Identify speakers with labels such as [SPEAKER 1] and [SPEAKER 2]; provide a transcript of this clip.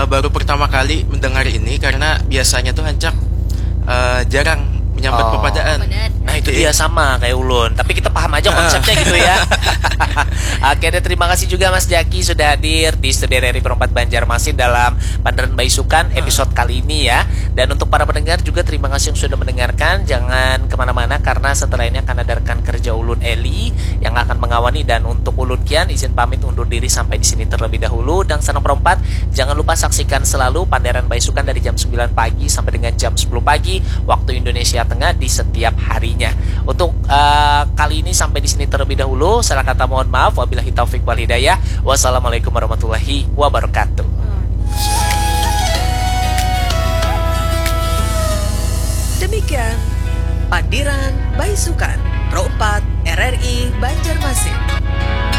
[SPEAKER 1] baru pertama kali mendengar ini karena biasanya tuh Hancak jarang menyambat pepadaan.
[SPEAKER 2] Nah itu dia sama kayak Ulun. Tapi kita paham aja konsepnya gitu ya. Oke deh, terima kasih juga Mas Jaki sudah hadir di studio RRI Perempat Banjarmasin dalam Pandaran Baisukan episode kali ini ya. Dan untuk para pendengar juga terima kasih yang sudah mendengarkan. Jangan kemana-mana karena setelah ini akan ada rekan kerja Ulun Eli yang akan mengawani. Dan untuk Ulun Kian izin pamit undur diri sampai di sini terlebih dahulu. Dan Sanang Perempat, jangan lupa saksikan selalu Pandaran Baisukan dari jam 9 pagi sampai dengan jam 10 pagi waktu Indonesia Tengah di setiap harinya. Untuk kali ini sampai di sini terlebih dahulu. Salah kata mohon maaf. Wabillahi taufik wal hidayah. Wassalamualaikum warahmatullahi wabarakatuh.
[SPEAKER 3] Demikian Pandiran Baisukan Pro 4 RRI Banjarmasin.